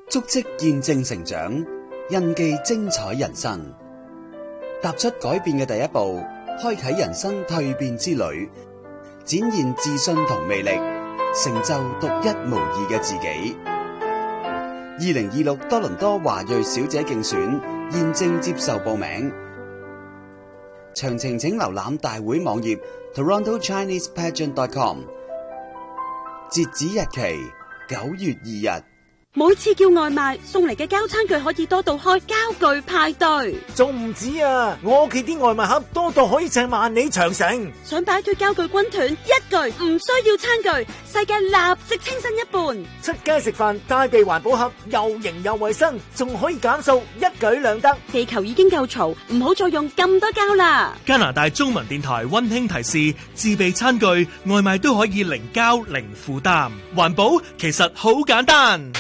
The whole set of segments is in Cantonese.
足跡見證成長，印記精彩人生。踏出改變嘅第一步，開啟人生蛻變之旅，展現自信同魅力，成就獨一無二嘅自己。2026多倫多華裔小姐競選現正接受報名，詳情請瀏覽大會網頁 TorontoChinesePageant.com。截止日期9月2日。 每次叫外賣送嚟嘅膠餐具可以多到開膠具派對， 仲唔止啊！我屋企啲外賣盒多到可以掟萬里長城。 想擺脫膠具軍團，一句唔需要餐具，世界立即清新一半。 出街食飯帶備環保盒，又型又衛生，仲可以減數，一舉兩得。 地球已經夠嘈，唔好再用咁多膠啦。 加拿大中文電台溫馨提示：自備餐具外賣都可以零膠零負擔，環保其實好簡單。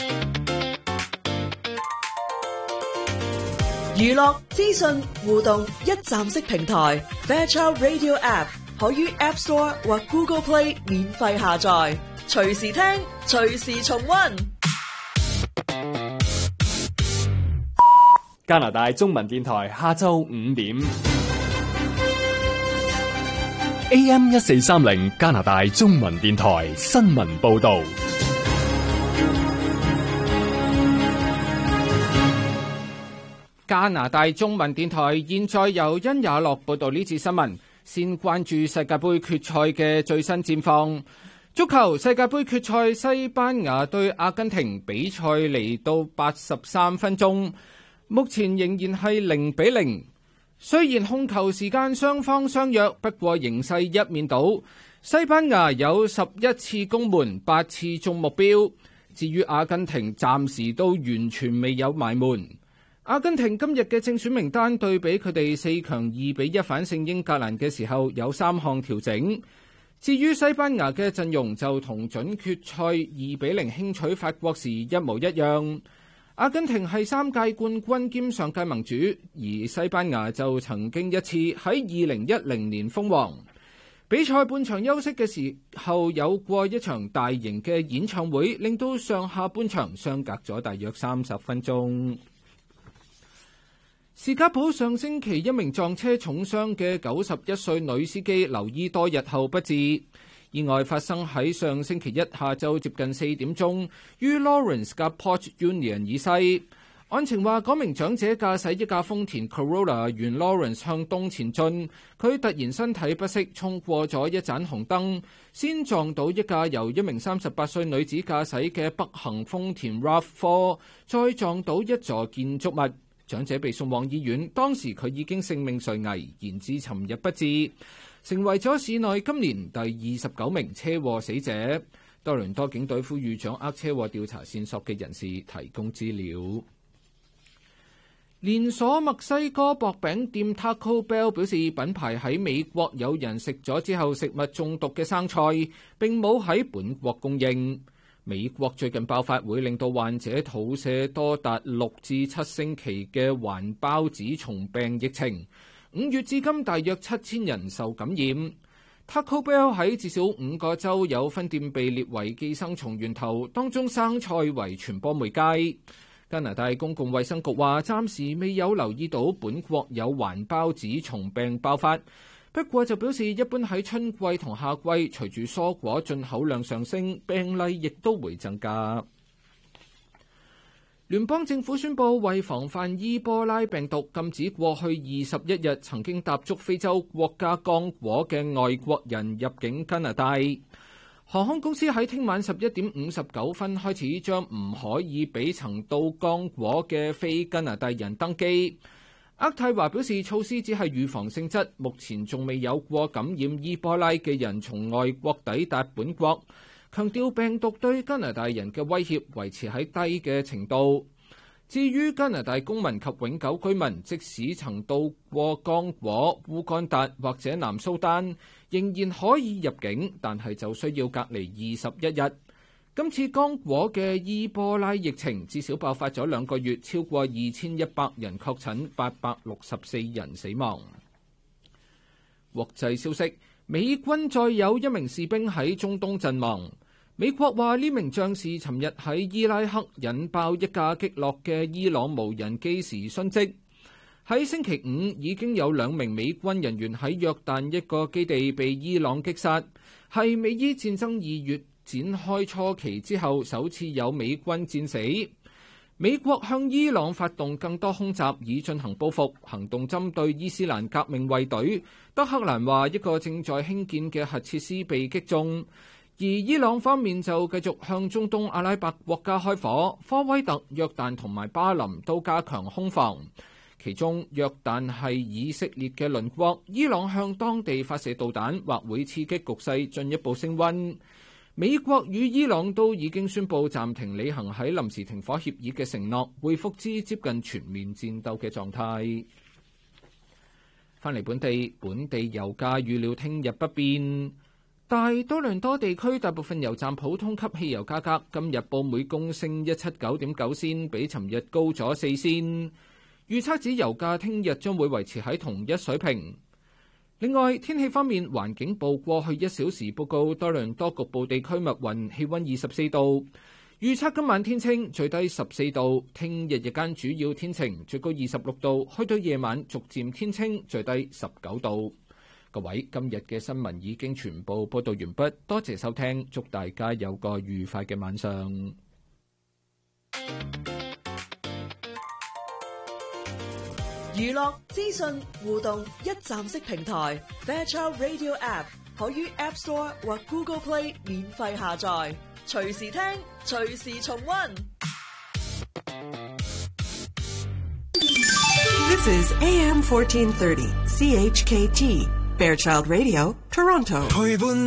娛樂資訊互動一站式平台 Fairchild Radio App 可於 App Store 或 Google Play 免費下載，隨時聽，隨時重溫。 加拿大中文電台下晝5點 AM 1430加拿大中文電台新聞報道。 加拿大中文電台現在由殷雅樂報道呢次新聞。先關注世界盃決賽嘅最新戰況。足球世界盃決賽，西班牙對阿根廷比賽嚟到83分鐘，目前仍然係0-0。雖然控球時間雙方相若，不過形勢一面倒。西班牙有11次攻門，8次中目標。至於阿根廷，暫時都完全未有埋門。阿根廷今日嘅正選名單對比佢哋4強2-1反勝英格蘭嘅時候有3項調整。至於西班牙嘅陣容就同準決賽2-0輕取法國時一模一樣。阿根廷係3屆冠軍兼上屆盟主，而西班牙就曾經一次喺2010年封王。比賽半場休息嘅時候有過一場大型嘅演唱會，令到上下半場相隔咗大約30分鐘。士嘉堡上星期一名撞車重傷嘅91歲女司機留醫多日後不治，意外發生喺上星期一下晝接近4點鐘，於 Lawrence 嘅 Port Union 以西。案情話，嗰名長者駕駛一架豐田 Corolla 沿 Lawrence 向東前進，佢突然身體不適，衝過咗一盞紅燈，先撞到一架由一名38歲女子駕駛嘅北行豐田 RAV4， 再撞到一座建築物。長者被送往醫院，當時佢已經性命垂危，延至尋日不治，成為咗市內今年第29名車禍死者。多倫多警隊呼籲掌握車禍調查線索嘅人士提供資料。連鎖墨西哥薄餅店 Taco Bell 表示，品牌喺美國有人食咗之後食物中毒嘅生菜，並冇喺本國供應。美國最近爆發會令到患者肚瀉多達6至7星期嘅環孢子蟲病疫情，5月至今大約7000人受感染。Taco Bell 喺至少5個州有分店被列為寄生蟲源頭，當中生菜為傳播媒介。加拿大公共衛生局話，暫時未有留意到本國有環孢子蟲病爆發。不過就表示，一般喺春季同夏季，隨住蔬果進口量上升，病例亦都會增加。聯邦政府宣布，為防範伊波拉病毒，禁止過去21日曾經踏足非洲國家剛果嘅外國人入境加拿大。航空公司喺聽晚11點59分開始，將唔可以俾曾到剛果嘅非加拿大人登機。渥太華表示，措施只係預防性質，目前仲未有過感染伊波拉嘅人從外國抵達本國，強調病毒對加拿大人嘅威脅維持喺低嘅程度。至於加拿大公民及永久居民，即使曾到過剛果、烏干達或者南蘇丹，仍然可以入境，但係就需要隔離21日。今次剛果嘅伊波拉疫情至少爆發咗2個月，超過2100人確診，864人死亡。國際消息，美軍再有1名士兵喺中東陣亡。 美國話呢名將士尋日喺伊拉克引爆一架擊落嘅伊朗無人機時殉職。喺星期五已經有2名美軍人員喺約旦一個基地被伊朗擊殺，係美伊戰爭2月展開初期之後首次有美軍戰死。美國向伊朗發動更多空襲以進行報復行動，針對伊斯蘭革命衛隊。德黑蘭話一個正在興建嘅核設施被擊中。而伊朗方面就繼續向中東阿拉伯國家開火，科威特、約旦同埋巴林都加強空防。其中約旦係以色列嘅鄰國，伊朗向當地發射導彈，或會刺激局勢進一步升溫。美國與伊朗都已經宣布暫停履行喺臨時停火協議嘅承諾，恢復至接近全面戰鬥嘅狀態。翻嚟本地油價預料聽日不變。大多倫多地區大部分油站普通級汽油價格今日報每公升179.9仙，比尋日高咗4仙。預測指油價聽日將會維持喺同一水平。另外，天氣方面，環境部過去1小時報告多倫多局部地區密雲，氣溫24度。預測今晚天晴，最低14度。聽日日間主要天晴，最高26度。去到夜晚逐漸天晴，最低19度。各位，今日嘅新聞已經全部報道完畢，多謝收聽，祝大家有個愉快嘅晚上。 娛樂資訊互動一站式平台 Fairchild Radio App 可於 App Store 或 Google Play 免費下載，隨時聽，隨時重溫。 This is AM 1430 CHKT Fairchild Radio Toronto。陪伴